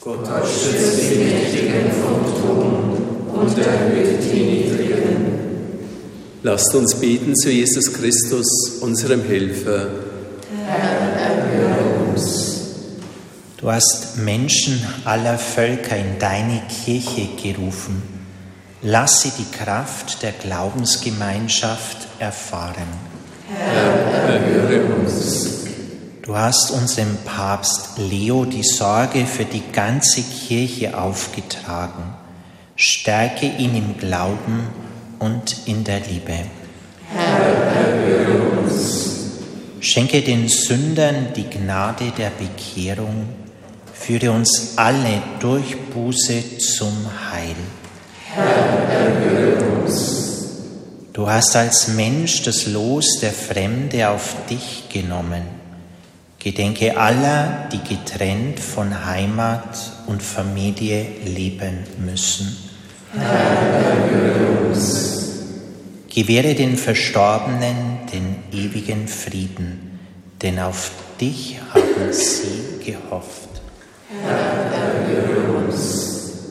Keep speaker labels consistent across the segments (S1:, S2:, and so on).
S1: Gott schützt die Mächtigen vom Thron und erhöht die Niedrigen.
S2: Lasst uns beten zu Jesus Christus, unserem Helfer.
S1: Herr, erhöre uns.
S3: Du hast Menschen aller Völker in deine Kirche gerufen. Lass sie die Kraft der Glaubensgemeinschaft erfahren.
S1: Herr, erhöre uns.
S3: Du hast unserem Papst Leo die Sorge für die ganze Kirche aufgetragen. Stärke ihn im Glauben und in der Liebe.
S1: Herr, erhöre uns.
S3: Schenke den Sündern die Gnade der Bekehrung. Führe uns alle durch Buße zum Heil.
S1: Herr, erhöre uns.
S3: Du hast als Mensch das Los der Fremde auf dich genommen. Gedenke aller, die getrennt von Heimat und Familie leben müssen.
S1: Herr, erhöre uns.
S3: Gewähre den Verstorbenen den ewigen Frieden, denn auf dich haben sie gehofft.
S1: Herr, erhöre uns.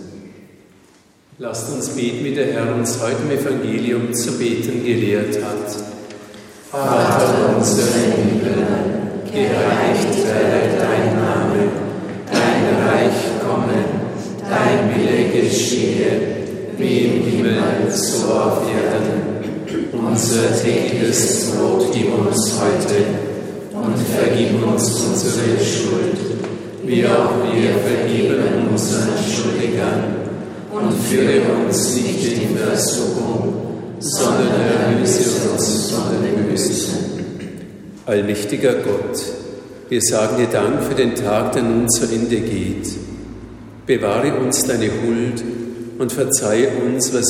S2: Lasst uns beten, wie der Herr uns heute im Evangelium zu beten gelehrt hat.
S1: Vater unser im Himmel, geheiligt werde dein Name, dein Reich komme, dein Wille geschehe, wie im Himmel, so auf Erden. Unser tägliches Brot gib uns heute und vergib uns unsere Schuld, wie auch wir vergeben unseren Schuldigern. Und führe uns nicht in Versuchung, sondern erlöse uns von dem Bösen.
S2: Allmächtiger Gott, wir sagen dir Dank für den Tag, der nun zu Ende geht. Bewahre uns deine Huld und verzeihe uns, was